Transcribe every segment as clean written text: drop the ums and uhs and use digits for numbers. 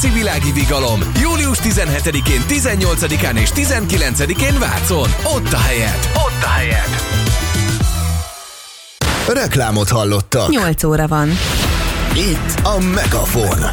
Világi Vigalom. Július 17-én, 18-án és 19-én Vácon. Ott a helyed. Reklámot hallottak. 8 óra van. Itt a Megafon.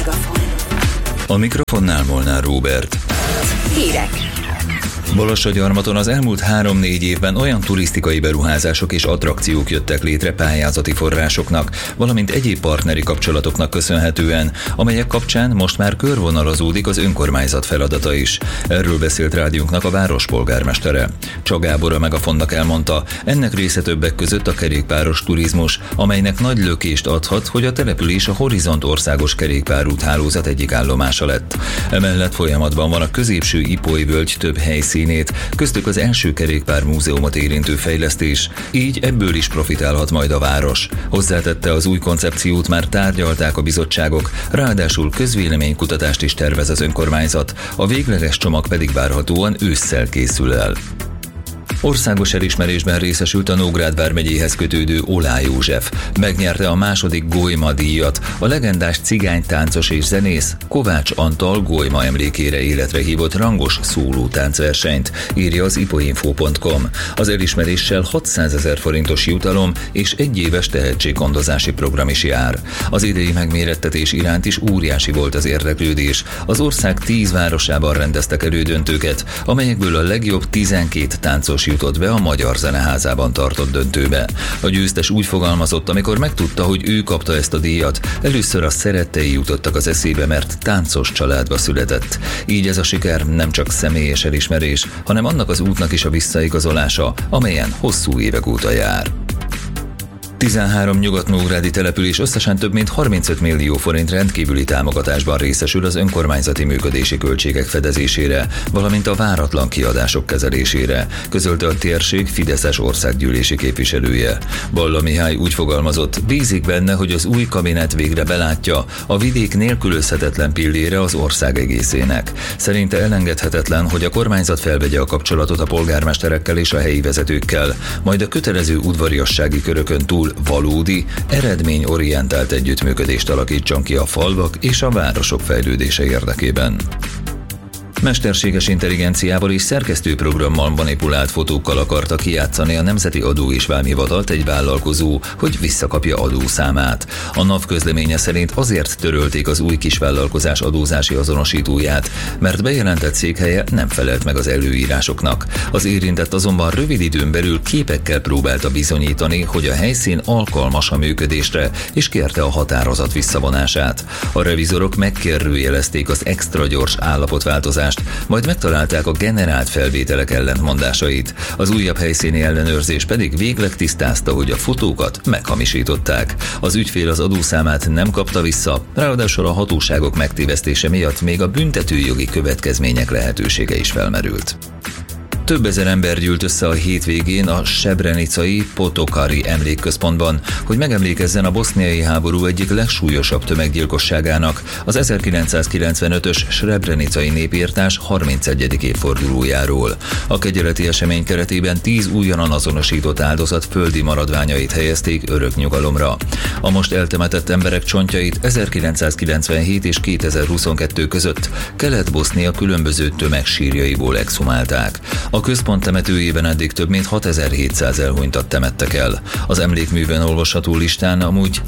A mikrofonnál Molnár Róbert. Hírek. Balassagyarmaton az elmúlt 3-4 évben olyan turisztikai beruházások és attrakciók jöttek létre pályázati forrásoknak, valamint egyéb partneri kapcsolatoknak köszönhetően, amelyek kapcsán most már körvonalazódik az önkormányzat feladata is. Erről beszélt rádiónknak a város polgármestere. Csag Gábor a Megafonnak elmondta, ennek része többek között a kerékpáros turizmus, amelynek nagy lökést adhat, hogy a település a Horizont országos kerékpárút hálózat egyik állomása lett. Emellett folyamatban van a középső Ipoly-völgy több helyszínét, köztük az első kerékpármúzeumot érintő fejlesztés, így ebből is profitálhat majd a város. Hozzátette, az új koncepciót már tárgyalták a bizottságok, ráadásul közvéleménykutatást is tervez az önkormányzat, a végleges csomag pedig várhatóan ősszel készül el. Országos elismerésben részesült a Nógrád vármegyéhez kötődő Olá József. Megnyerte a második Golyma díjat, a legendás cigánytáncos és zenész Kovács Antal Golyma emlékére életre hívott rangos szóló táncversenyt, írja az ipoinfo.com. Az elismeréssel 600 000 forintos jutalom és egyéves tehetséggondozási program is jár. Az idei megmérettetés iránt is óriási volt az érdeklődés. Az ország 10 városában rendeztek elődöntőket, amelyekből a legjobb 12 táncos jutott be a Magyar Zeneházában tartott döntőbe. A győztes úgy fogalmazott, amikor megtudta, hogy ő kapta ezt a díjat, először a szerettei jutottak az eszébe, mert táncos családba született. Így ez a siker nem csak személyes elismerés, hanem annak az útnak is a visszaigazolása, amelyen hosszú évek óta jár. 13 nyugat-nógrádi település összesen több mint 35 millió forint rendkívüli támogatásban részesül az önkormányzati működési költségek fedezésére, valamint a váratlan kiadások kezelésére, közölte a térség fideszes országgyűlési képviselője. Balla Mihály úgy fogalmazott, bízik benne, hogy az új kabinet végre belátja, a vidék nélkülözhetetlen pillére az ország egészének. Szerinte elengedhetetlen, hogy a kormányzat felvegye a kapcsolatot a polgármesterekkel és a helyi vezetőkkel, majd a kötelező udvariassági körökön túl valódi, eredményorientált együttműködést alakítson ki a falvak és a városok fejlődése érdekében. Mesterséges intelligenciával és szerkesztőprogrammal manipulált fotókkal akarta kijátszani a Nemzeti Adó és Vámhivatalt egy vállalkozó, hogy visszakapja adószámát. A NAV közleménye szerint azért törölték az új kisvállalkozás adózási azonosítóját, mert bejelentett székhelye nem felelt meg az előírásoknak. Az érintett azonban rövid időn belül képekkel próbálta bizonyítani, hogy a helyszín alkalmas a működésre, és kérte a határozat visszavonását. A revizorok megkérdőjelezték az extra gyors állapotváltozást, majd megtalálták a generált felvételek ellentmondásait. Az újabb helyszíni ellenőrzés pedig végleg tisztázta, hogy a fotókat meghamisították. Az ügyfél az adószámát nem kapta vissza, ráadásul a hatóságok megtévesztése miatt még a büntetőjogi következmények lehetősége is felmerült. Több ezer ember gyűlt össze a hétvégén a Srebrenicai Potokari emlékközpontban, hogy megemlékezzen a boszniai háború egyik legsúlyosabb tömeggyilkosságának, az 1995-ös Srebrenicai népirtás 31. évfordulójáról. A kegyeleti esemény keretében 10 újonnan azonosított áldozat földi maradványait helyezték örök nyugalomra. A most eltemetett emberek csontjait 1997 és 2022 között Kelet-Bosznia különböző tömegsírjaiból exhumálták. A központ temetőjében eddig több mint 6700 elhunytat temettek el. Az emlékműben olvasható listán amúgy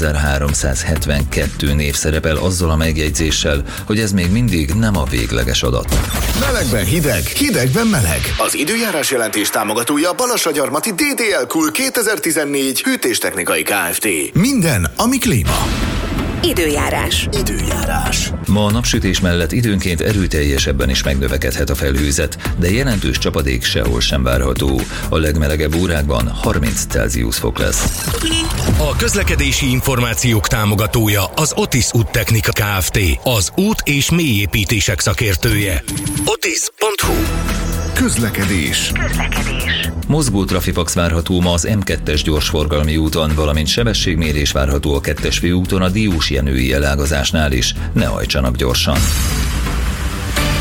8372 név szerepel azzal a megjegyzéssel, hogy ez még mindig nem a végleges adat. Melegben hideg, hidegben meleg. Az időjárás jelentés támogatója Balassagyarmati DDL Cool 2014 hűtéstechnikai Kft. Minden, ami klíma. Időjárás. Ma a napsütés mellett időnként erőteljesebben is megnövekedhet a felhőzet, de jelentős csapadék sehol sem várható. A legmelegebb órákban 30 Celsius fok lesz. A közlekedési információk támogatója az Otis Úttechnika Kft. Az út- és mélyépítések szakértője. Otis.hu. Közlekedés. Mozgó trafipax várható ma az M2-es gyorsforgalmi úton, valamint sebességmérés várható a 2-es főúton a Diósjenői elágazásnál is. Ne hajtsanak gyorsan!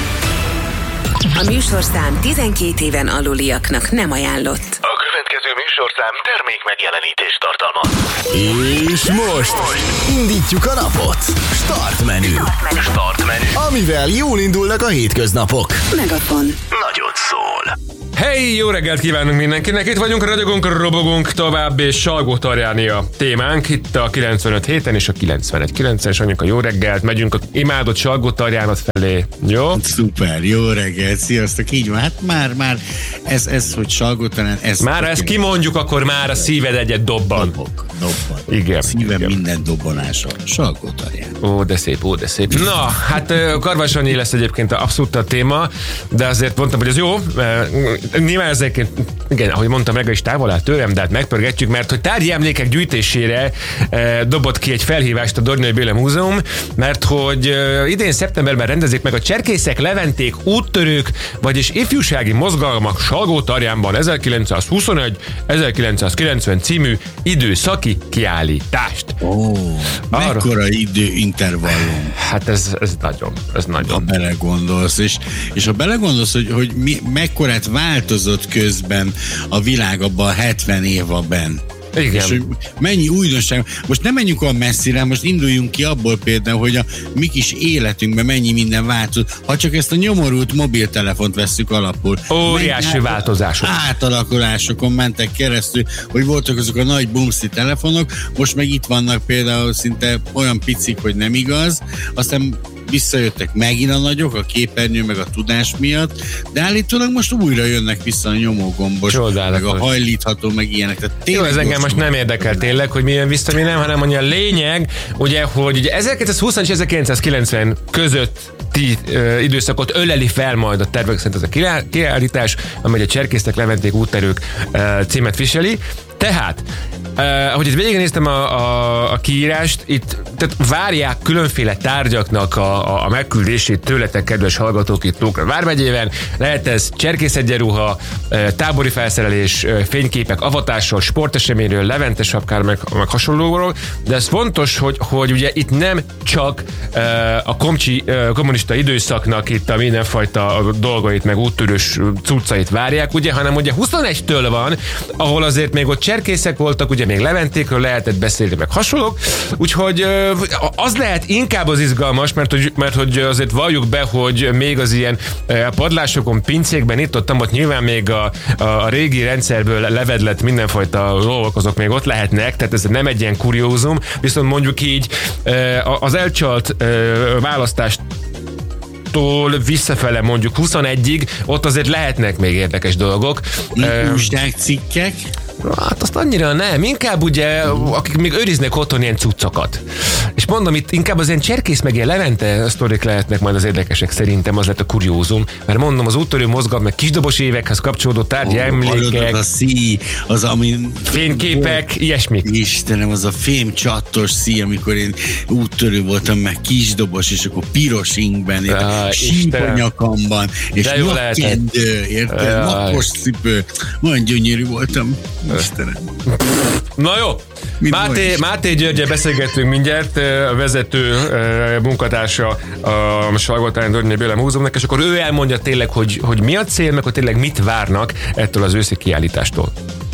A műsorszám 12 éven aluliaknak nem ajánlott. A következő műsor műsorszám termék megjelenítés tartalmaz. És most indítjuk a napot. Start menü. Amivel jól indulnak a hétköznapok. Megafon. Nagyot szól. Hey, jó reggelt kívánunk mindenkinek! Itt vagyunk, ragyogunk, robogunk tovább, és Salgó Tarjáni a témánk. Itt a 95 héten és a 91.9-en, és anyuka jó reggelt, megyünk a imádott Salgó Tarjánat felé. Jó? Szuper, jó reggelt, sziasztok, így van. Hát már ez hogy Salgó Tarján... Már ezt kimondjuk, akkor már a szíved egyet dobban. Dobban. Igen. Szívem igen. minden dobbanása. Salgó Tarján. Ó, de szép. Na, hát Karvas Annyi lesz egyébként abszolút a téma, de azért mondtam, hogy ez jó. Nyilván ezeket, igen, ahogy mondtam, reggel is távol áll tőlem, de hát megpörgetjük, mert hogy tárgyi emlékek gyűjtésére dobott ki egy felhívást a Dornai Béla Múzeum, mert hogy idén szeptemberben rendezik meg a Cserkészek, Leventék, Úttörők, vagyis ifjúsági mozgalmak Salgó Tarjánban 1921-1990 című időszaki kiállítást. Mekkora időintervallum. Hát ez nagyon. Ha belegondolsz, és ha belegondolsz, hogy mekkorát változott közben a világ abban 70 évben. Igen. És hogy mennyi újdonság. Most nem menjünk olyan messzire, most induljunk ki abból például, hogy a mi kis életünkben mennyi minden változott. Ha csak ezt a nyomorult mobiltelefont vesszük alapul. Óriási változások. Átalakulásokon mentek keresztül, hogy voltak azok a nagy bumszi telefonok, most meg itt vannak például szinte olyan picik, hogy nem igaz. Aztán visszajöttek megint a nagyok, a képernyő, meg a tudás miatt, de állítólag most újra jönnek vissza a nyomógombos, meg a hajlítható, meg ilyenek. Tehát jó, ez engem most nem érdekel tényleg, hogy mi jön vissza, mi nem, hanem mondja a lényeg, ugye, hogy ugye 1920 és 1990 közötti időszakot öleli fel majd a tervek szerint ez a kiállítás, amely a Cserkészek, Leventék, Úttörők címet viseli. Tehát, ahogy itt végignéztem a kiírást, itt tehát várják különféle tárgyaknak a megküldését tőletek, kedves hallgatók, itt Tókra vármegyében. Lehet ez cserkészegyenruha, tábori felszerelés, fényképek, avatással, sporteseményről, Levente sapkár, meg hasonlóról, de ez fontos, hogy ugye itt nem csak a kommunista időszaknak itt a mindenfajta dolgait, meg úttörős cuccait várják, ugye, hanem ugye 21-től van, ahol azért még ott cserkészek voltak, ugye még Leventékről lehetett beszélni, meg hasonlók, úgyhogy az lehet inkább az izgalmas, mert hogy azért valljuk be, hogy még az ilyen padlásokon, pincékben itt-ott nyilván még a régi rendszerből levedlett mindenfajta dolgok, azok még ott lehetnek, tehát ez nem egy ilyen kuriózum, viszont mondjuk így az elcsalt választást visszafele mondjuk 21-ig, ott azért lehetnek még érdekes dolgok. Újságcikkek? Hát azt annyira nem, inkább ugye, akik még őriznek otthon ilyen cuccokat. És mondom, itt inkább az ilyen Cserkész meg ilyen Levente sztorik lehetnek majd az érdekesek, szerintem az lett a kuriózum, mert mondom, az úttörő mozgalom, meg kisdobos évekhez kapcsolódó tárgyi emlékek, a szí, az ami... fényképek, ilyesmik. Istenem, az a fémcsattos szí, amikor én úttörő voltam, meg kisdobos, és akkor piros ingben, sípanyakamban, és nyakkendő, érted? Napos cipő. Olyan gyönyörű voltam. Istenem. Na jó, Máté Györgyel beszélgetünk mindjárt, a vezető munkatársa a Salgó Tarján Dornai Béla Múzeumnak, és akkor ő elmondja tényleg, hogy mi a cél, meg hogy tényleg mit várnak ettől az őszi kiállítástól.